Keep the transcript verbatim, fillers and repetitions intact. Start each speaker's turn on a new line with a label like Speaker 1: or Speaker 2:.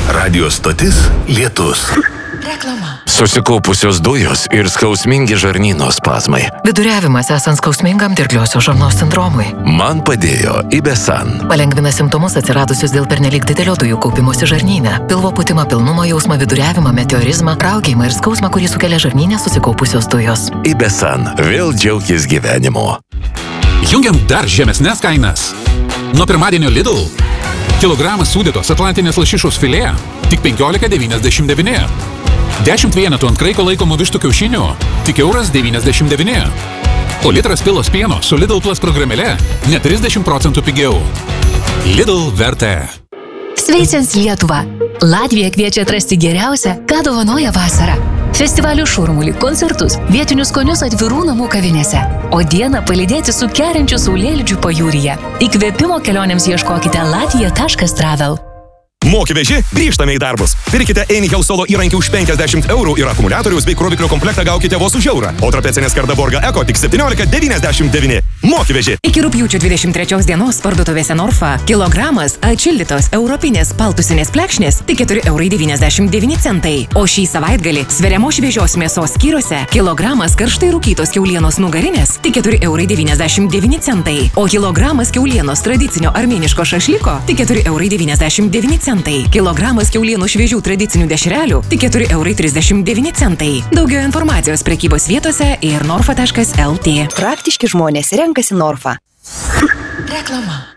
Speaker 1: Radio stotis Lietus.
Speaker 2: Reklama.
Speaker 3: Susikaupusios dujos ir skausmingi žarnyno spazmai.
Speaker 2: Viduriavimas esant skausmingam dirgliosios žarnos sindromui.
Speaker 3: Man padėjo Ibesan.
Speaker 2: Palengvina simptomus atsiradusius dėl pernelyg didelio dujų kaupimosi žarnyne. Pilvo pūtimą, pilnumo jausmą, viduriavimą, meteorizmą, raugėjimą ir skausmą, kurį sukelia žarnyne susikaupusios dujos.
Speaker 3: Ibesan. Vėl džiaukis gyvenimu.
Speaker 4: Jungiam dar žemesnės kainas. Nuo pirmadienio Lidl. Kilogramas sūdytos atlantinės lašišos filė tik penkiolika devyniasdešimt devyni. dešimt vienetų ant kraiko laikomų vištų kiaušinių tik euras devyniasdešimt devyni. O litras pilos pieno su Lidl Plus programėle net trisdešimt procentų pigiau. Lidl vertė.
Speaker 5: Sveicins Lietuvą! Latvija kviečia atrasti geriausią, ką dovanoja vasara. Festivalių šurmulį, koncertus, vietinius skonius atvirų namų kavinėse. O dieną palydėti su kerinčiu saulėlydžiu pajūryje. Įkvėpimo kelionėms ieškokite latvija taškas travel.
Speaker 6: Moki veži, grįžtame į darbus. Pirkite Anyhill Solo įrankį už penkiasdešimt eurų ir akumuliatorius bei kroviklio komplektą gaukite vos už eurą. O trapecinė skarda Borga Eko tik septyniolika devyniasdešimt devyni. Moki veži.
Speaker 7: Iki rugpjūčio dvidešimt trečios dienos parduotuvėse Norfa kilogramas atšildytos europinės paltusinės plekšnės tik keturi eurai devyniasdešimt devyni centai. O šį savaitgalį sveriamos šviežios mėsos skyriuose kilogramas karštai rūkytos kiaulienos nugarinės tik keturi eurai devyniasdešimt devyni centai. O kilogramas kiaulienos tradicinio armėniško šašlyko tik keturi eurai devyniasdešimt devyni centai. Kilogramas kiaulienų šviežių tradicinių dešrelių tik keturi eurai trisdešimt devyni centai. Daugiau informacijos prekybos vietose ir norfa taškas lt.
Speaker 8: Praktiški žmonės renkasi Norfa.
Speaker 2: Reklama.